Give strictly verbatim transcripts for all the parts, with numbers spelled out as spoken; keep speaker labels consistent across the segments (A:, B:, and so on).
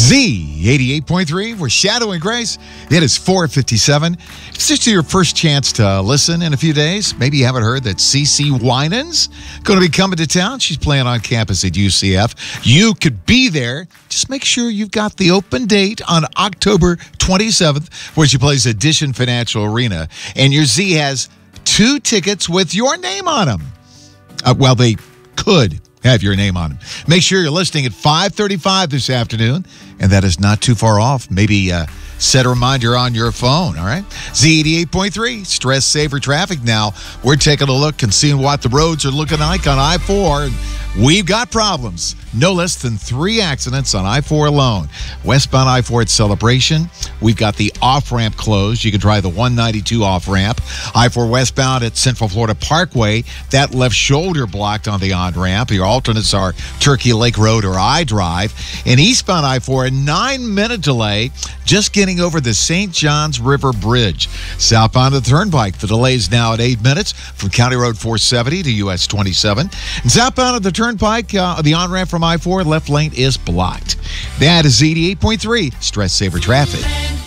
A: Z eighty-eight point three, we're Shadow and Grace. It is four fifty-seven. It's just your first chance to listen in a few days. Maybe you haven't heard that CeCe Winans going to be coming to town. She's playing on campus at U C F. You could be there. Just make sure you've got the open date on October twenty-seventh, where she plays at Addition Financial Arena. And your Z has two tickets with your name on them. Uh, well, they could have your name on them. Make sure you're listening at five thirty-five this afternoon, and that is not too far off. Maybe uh, set a reminder on your phone, all right? Z eighty-eight point three, Stress Saver Traffic now. We're taking a look and seeing what the roads are looking like on I four. We've got problems. No less than three accidents on I four alone. Westbound I four at Celebration. We've got the off-ramp closed. You can try the one ninety-two off-ramp. I four westbound at Central Florida Parkway. That left shoulder blocked on the on-ramp. Your alternates are Turkey Lake Road or I-Drive. And eastbound I four, a nine-minute delay just getting over the Saint Johns River Bridge. Southbound of the Turnpike, the delay is now at eight minutes from County Road four seventy to U S twenty-seven. And southbound of the Turnpike, uh, the on-ramp from I four, left lane is blocked. That is eighty-eight point three, Stress Saver Traffic.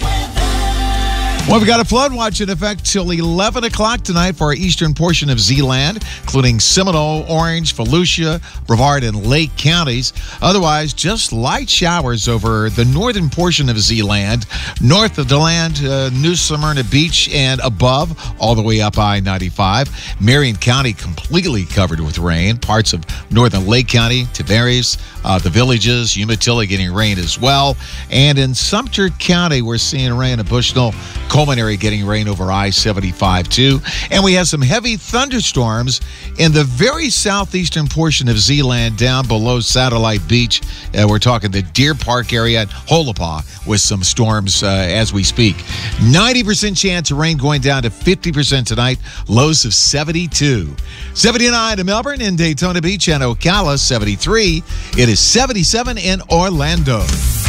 A: Well, we've got a flood watch in effect till eleven o'clock tonight for our eastern portion of Z-Land, including Seminole, Orange, Volusia, Brevard, and Lake counties. Otherwise, just light showers over the northern portion of Z-Land, north of DeLand, uh, New Smyrna Beach, and above, all the way up I ninety-five. Marion County completely covered with rain. Parts of northern Lake County, Tavares, uh, the Villages, Umatilla getting rain as well. And in Sumter County, we're seeing rain at Bushnell, Coleman area getting rain over I seventy-five too. And we have some heavy thunderstorms in the very southeastern portion of Z-Land down below Satellite Beach. Uh, we're talking the Deer Park area at Holopah with some storms uh, as we speak. ninety percent chance of rain going down to fifty percent tonight. Lows of seventy-two. seventy-nine in Melbourne, in Daytona Beach and Ocala, seventy-three. It is seventy-seven in Orlando.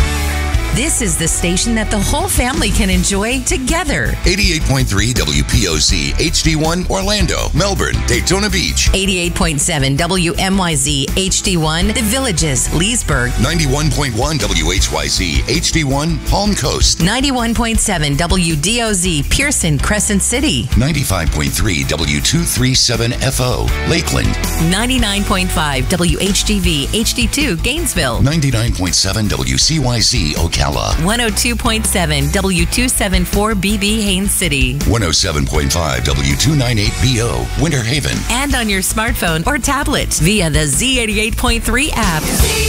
B: This is the station that the whole family can enjoy together.
C: eighty-eight point three W P O Z H D one Orlando, Melbourne, Daytona Beach.
B: eighty-eight point seven W M Y Z H D one The Villages, Leesburg.
C: ninety-one point one W H Y Z H D one Palm Coast.
B: ninety-one point seven W D O Z Pearson, Crescent City.
C: ninety-five point three W two thirty-seven F O Lakeland.
B: ninety-nine point five W H D V H D two Gainesville.
C: ninety-nine point seven W C Y Z Ocala.
B: one oh two point seven W two seventy-four B B Haines City.
C: one oh seven point five W two ninety-eight B O Winter Haven.
B: And on your smartphone or tablet via the Z eighty-eight point three app.